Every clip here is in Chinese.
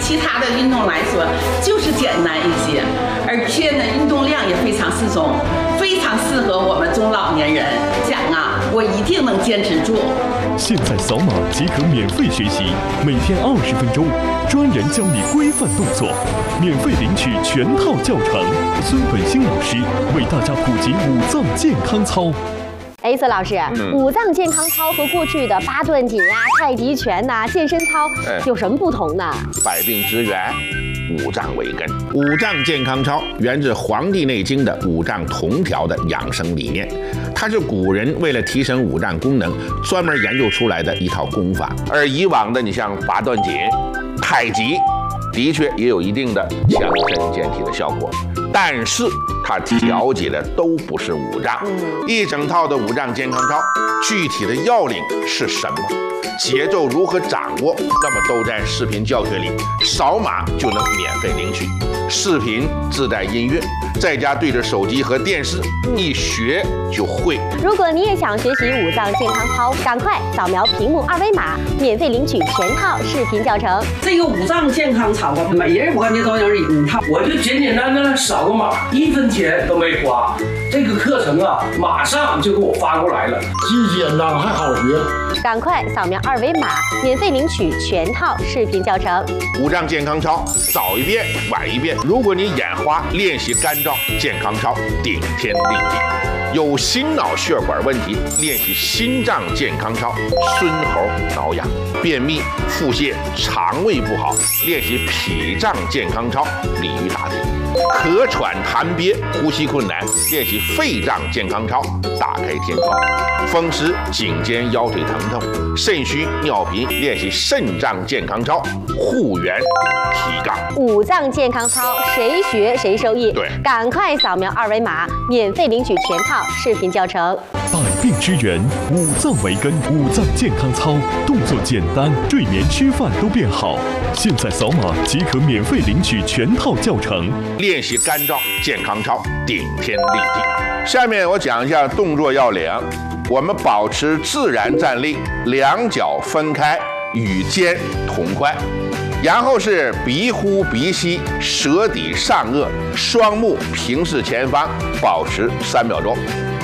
其他的运动来说就是简单一些，而且呢运动量也非常适中，非常适合我们中老年人。讲啊，我一定能坚持住。 现在扫码即可免费学习，每天20分钟，专人教你规范动作，免费领取全套教程。孙本兴老师为大家普及五脏健康操。 孙老师，五脏健康操和过去的八段锦呀、太极拳呐、健身操有什么不同呢？ 百病之源，五脏为根。五脏健康操源自《黄帝内经》的五脏同调的养生理念，它是古人为了提升五脏功能专门研究出来的一套功法。而以往的你像八段锦、太极，的确也有一定的强身健体的效果，但是它调节的都不是五脏。一整套的五脏健康操，具体的要领是什么？节奏如何掌握？那么都在视频教学里，扫码就能免费领取。视频自带音乐，在家对着手机和电视一学就会。 如果你也想学习五脏健康操，赶快扫描屏幕2维码，免费领取全套视频教程。 这个五脏健康操啊，每人我感觉都有一套，我就简简单单扫个码，1分钱都没花。这个课程啊，马上就给我发过来了， 既简单还好学。 赶快扫描2维码，免费领取全套视频教程。 五脏健康操，早一遍晚一遍。如果你眼花，练习干燥健康操，顶天立地。有心脑血管问题，练习心脏健康操，孙猴挠痒。便秘、腹泻、肠胃不好，练习脾脏健康操，鲤鱼打挺。咳喘痰憋、呼吸困难，练习肺脏健康操，打开天窗。风湿、颈肩腰腿疼痛、肾虚尿频，练习肾脏健康操，护元提杠。 五脏健康操，谁学谁受益。 对， 赶快扫描2维码，免费领取全套视频教程。 百病之源，五脏为根，五脏健康操，动作简单，睡眠吃饭都变好。现在扫码即可免费领取全套教程。 练习干燥健康操，顶天立地。下面我讲一下动作要领。我们保持自然站立，两脚分开，与肩同宽。然后是鼻呼鼻吸，舌抵上颚，双目平视前方，保持3秒钟。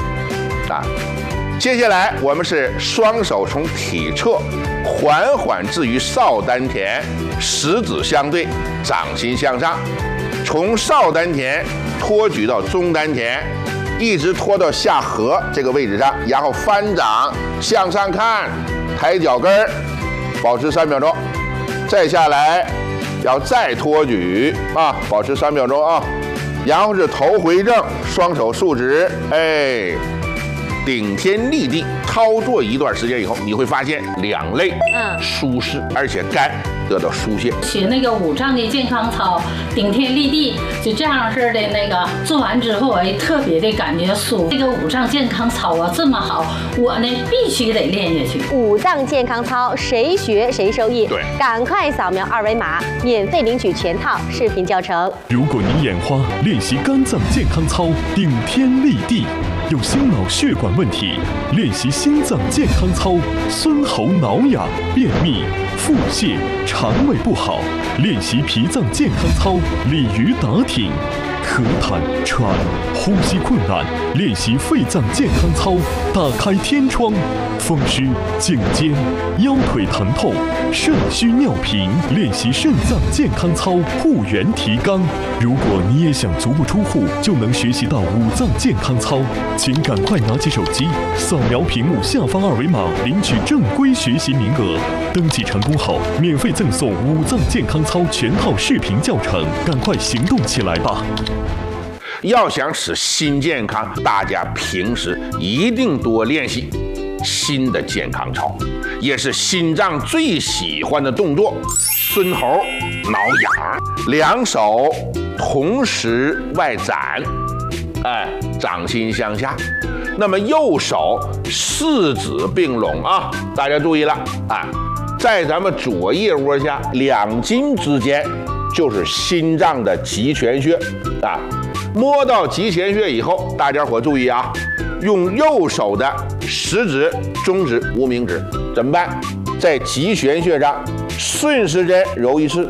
接下来我们是双手从体侧缓缓置于少丹田，食指相对，掌心向上，从少丹田托举到中丹田，一直拖到下颌这个位置上，然后翻掌向上看，抬脚跟儿，保持3秒钟。再下来要再托举保持3秒钟啊。然后是头回正，双手竖直，顶天立地。操作一段时间以后，你会发现两肋舒适，而且肝得到疏泄。 学那个五脏的健康操，顶天立地，就这样式的那个做完之后，特别的感觉舒服。这个五脏健康操啊这么好，我呢必须得练下去。 五脏健康操，谁学谁受益。 对， 赶快扫描2维码，免费领取全套视频教程。 如果你眼花，练习肝脏健康操，顶天立地。有心脑血管问题，练习心脏健康操，孙喉挠痒、便秘、腹泻、肠胃不好，练习脾脏健康操，鲤鱼打挺。咳痰、喘、呼吸困难，练习肺脏健康操，打开天窗。风湿、颈肩、腰腿疼痛、肾虚尿频，练习肾脏健康操，护元提肛。如果你也想足不出户就能学习到五脏健康操，请赶快拿起手机，扫描屏幕下方2维码，领取正规学习名额。登记成功后，免费赠送五脏健康操全套视频教程，赶快行动起来吧！ 要想使心健康，大家平时一定多练习心的健康操，也是心脏最喜欢的动作。孙猴挠痒，两手同时外展，掌心向下。那么右手四指并拢啊，大家注意了在咱们左腋窝下2筋之间就是心脏的极泉穴摸到极泉穴以后，大家伙注意啊，用右手的食指、中指、无名指怎么办？在极泉穴上顺时针揉一次，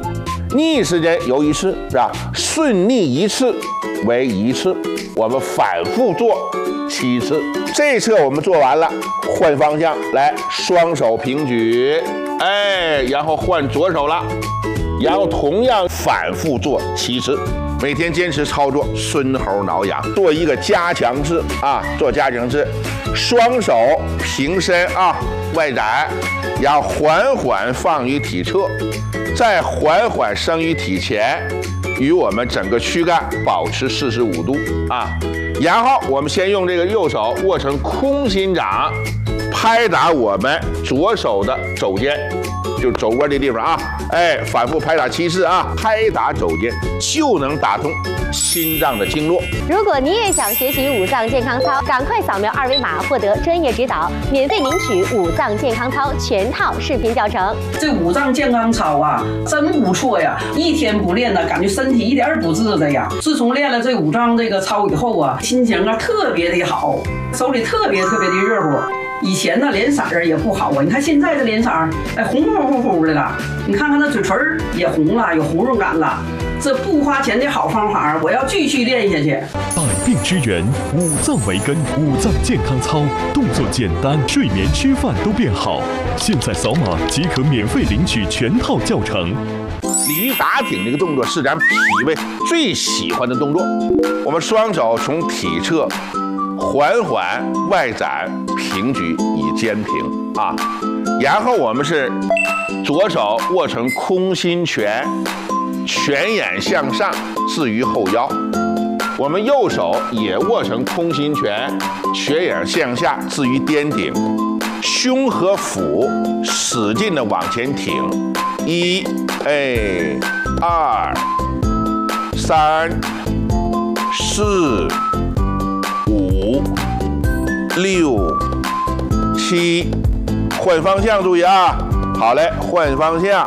逆时针游1次，是吧？顺逆1次为1次，我们反复做7次。这侧我们做完了，换方向，来，双手平举，哎，然后换左手了，然后同样反复做7次。每天坚持操作，孙猴挠痒，做一个加强式啊，做加强式，双手平伸啊，外展，然后缓缓放于体侧，再缓缓升于体前，与我们整个躯干保持45度啊。然后我们先用这个右手握成空心掌，拍打我们左手的肘尖，就肘窝这地方啊，哎，反复拍打7次啊，拍打肘尖就能打通心脏的经络。 如果你也想学习五脏健康操，赶快扫描2维码获得专业指导，免费领取五脏健康操全套视频教程。 这五脏健康操啊，真不错呀！一天不练呢，感觉身体一点儿不治的呀。自从练了这五脏这个操以后啊，心情啊特别的好，手里特别的热乎。以前呢脸色儿也不好啊，你看现在的脸色儿，哎，红乎乎的了。你看看那嘴唇儿也红了，有红润感了。这不花钱的好方法，我要继续练下去。 百病之源，五脏为根，五脏健康操，动作简单，睡眠吃饭都变好。现在扫码即可免费领取全套教程。 鲤鱼打挺这个动作是咱脾胃最喜欢的动作。我们双手从体侧缓缓外展平举以肩平啊，然后我们是左手握成空心拳，拳眼向上置于后腰，我们右手也握成空心拳，拳眼向下置于颠顶，胸和腹使劲的往前挺，1、2、3、4、5、6、7，换方向注意啊！好嘞，换方向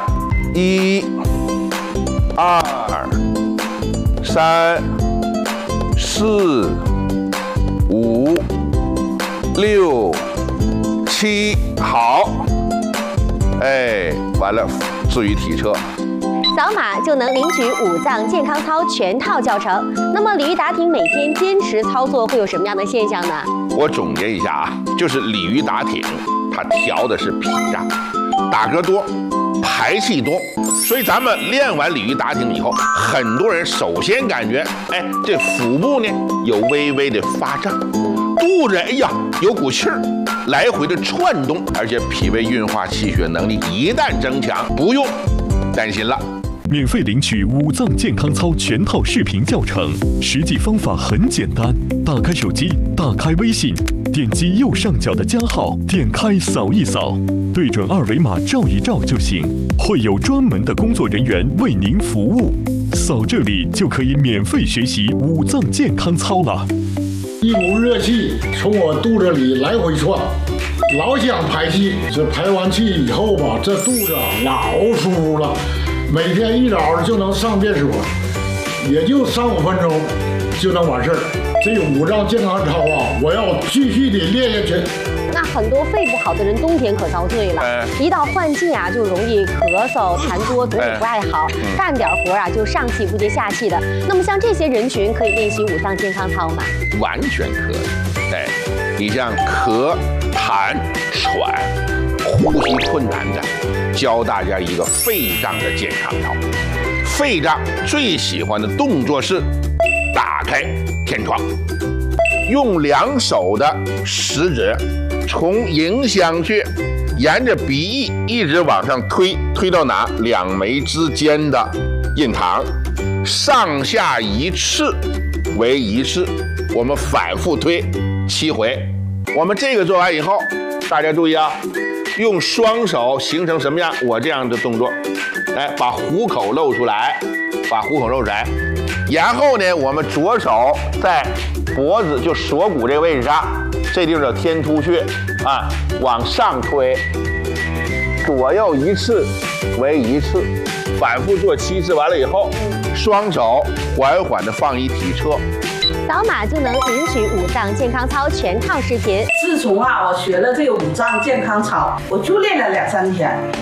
，1、2、3、4、5、6、7，好，哎，完了，置于体侧。 扫码就能领取五脏健康操全套教程。那么鲤鱼打挺每天坚持操作会有什么样的现象呢？ 我总结一下啊，就是鲤鱼打挺，它调的是脾脏，打嗝多，排气多，所以咱们练完鲤鱼打挺以后，很多人首先感觉，哎，这腹部呢有微微的发胀，肚子哎呀有股气儿，来回的窜动，而且脾胃运化气血能力一旦增强，不用担心了。 免费领取五脏健康操全套视频教程，实际方法很简单，打开手机，打开微信，点击右上角的加号，点开扫一扫，对准2维码照一照就行，会有专门的工作人员为您服务。扫这里就可以免费学习五脏健康操了。 一股热气从我肚子里来回窜，老想排气，这排完气以后吧，这肚子老舒服了。每天一早就能上便所，也就3、5分钟就能完事儿。这五脏健康操啊，我要继续的练下去。 那很多肺不好的人冬天可遭罪了，一到换季啊，就容易咳嗽、痰多，总也不爱好，干点活啊就上气不接下气的。那么像这些人群可以练习五脏健康操吗？ 完全可以。哎，你像咳、痰、喘、呼吸困难的，教大家一个肺脏的健康操。肺脏最喜欢的动作是打开天窗，用2手的食指从迎香穴沿着鼻翼一直往上推，推到哪？2眉之间的印堂，上下1次为1次，我们反复推7回。我们这个做完以后，大家注意啊，用双手形成什么样？我这样的动作，来把虎口露出来，把虎口露出来。然后呢，我们左手在脖子就锁骨这个位置上，这地方叫天突穴啊，往上推，左右1次为1次，反复做7次。完了以后，双手缓缓地放于体侧。 扫码就能领取五脏健康操全套视频。 自从我学了这个五脏健康操，我就练了2、3天，